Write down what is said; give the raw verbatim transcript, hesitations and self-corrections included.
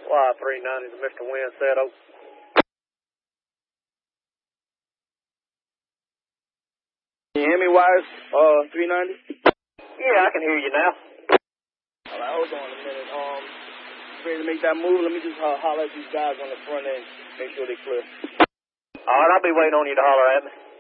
Y three ninety to Mister Winsetto. Can you hear me, Wise? Uh, three ninety? Yeah, I can hear you now. All right, hold on a minute. Um, ready to make that move? Let me just uh, holler at these guys on the front end. Make sure they're clear. All right, I'll be waiting on you to holler at me.